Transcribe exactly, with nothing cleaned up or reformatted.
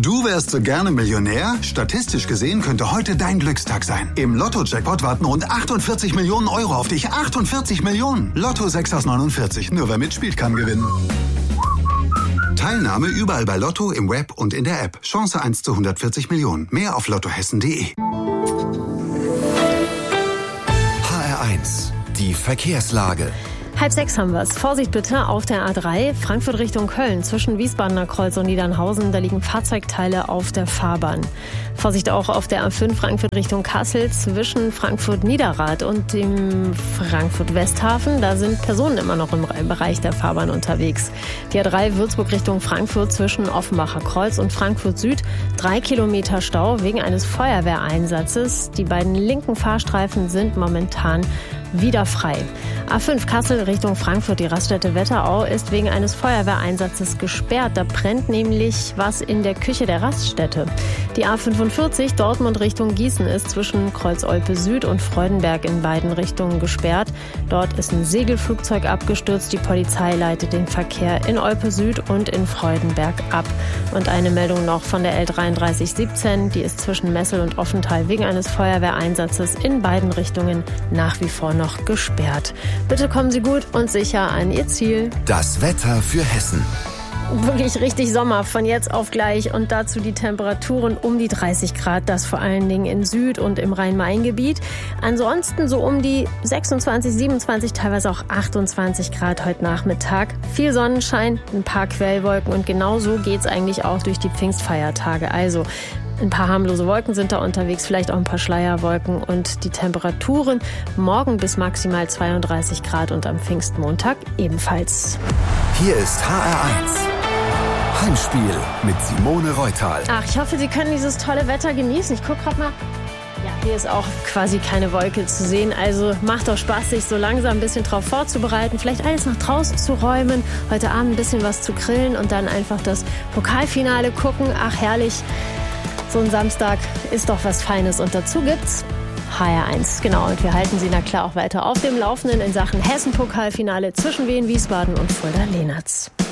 Du wärst so gerne Millionär? Statistisch gesehen könnte heute dein Glückstag sein. Im Lotto-Jackpot warten rund achtundvierzig Millionen Euro auf dich. achtundvierzig Millionen! Lotto sechs aus neunundvierzig. Nur wer mitspielt, kann gewinnen. Teilnahme überall bei Lotto, im Web und in der App. Chance eins zu hundertvierzig Millionen. Mehr auf lottohessen punkt de. H R eins. Die Verkehrslage. Halb sechs haben wir es. Vorsicht bitte auf der A drei, Frankfurt Richtung Köln, zwischen Wiesbadener Kreuz und Niedernhausen. Da liegen Fahrzeugteile auf der Fahrbahn. Vorsicht auch auf der A fünf, Frankfurt Richtung Kassel, zwischen Frankfurt-Niederrad und dem Frankfurt-Westhafen. Da sind Personen immer noch im Bereich der Fahrbahn unterwegs. Die A drei, Würzburg Richtung Frankfurt, zwischen Offenbacher Kreuz und Frankfurt Süd. Drei Kilometer Stau wegen eines Feuerwehreinsatzes. Die beiden linken Fahrstreifen sind momentan wieder frei. A fünf Kassel Richtung Frankfurt, die Raststätte Wetterau ist wegen eines Feuerwehreinsatzes gesperrt. Da brennt nämlich was in der Küche der Raststätte. Die A fünfundvierzig Dortmund Richtung Gießen ist zwischen Kreuz-Olpe Süd und Freudenberg in beiden Richtungen gesperrt. Dort ist ein Segelflugzeug abgestürzt. Die Polizei leitet den Verkehr in Olpe Süd und in Freudenberg ab. Und eine Meldung noch von der L dreiunddreißig siebzehn. Die ist zwischen Messel und Offenthal wegen eines Feuerwehreinsatzes in beiden Richtungen nach wie vor noch gesperrt. Bitte kommen Sie gut und sicher an Ihr Ziel. Das Wetter für Hessen. Wirklich richtig Sommer von jetzt auf gleich und dazu die Temperaturen um die dreißig Grad, das vor allen Dingen in Süd- und im Rhein-Main-Gebiet. Ansonsten so um die sechsundzwanzig, siebenundzwanzig, teilweise auch achtundzwanzig Grad heute Nachmittag. Viel Sonnenschein, ein paar Quellwolken und genau so geht's eigentlich auch durch die Pfingstfeiertage. Also ein paar harmlose Wolken sind da unterwegs, vielleicht auch ein paar Schleierwolken und die Temperaturen morgen bis maximal zweiunddreißig Grad und am Pfingstmontag ebenfalls. Hier ist H R eins. Heimspiel mit Simone Reutal. Ach, ich hoffe, Sie können dieses tolle Wetter genießen. Ich gucke gerade mal. Ja, hier ist auch quasi keine Wolke zu sehen. Also macht doch Spaß, sich so langsam ein bisschen drauf vorzubereiten. Vielleicht alles nach draußen zu räumen. Heute Abend ein bisschen was zu grillen und dann einfach das Pokalfinale gucken. Ach, herrlich. So ein Samstag ist doch was Feines. Und dazu gibt's H R eins. Genau, und wir halten Sie na klar auch weiter auf dem Laufenden in Sachen Hessen-Pokalfinale zwischen Wien Wiesbaden und Fulda Lehnertz.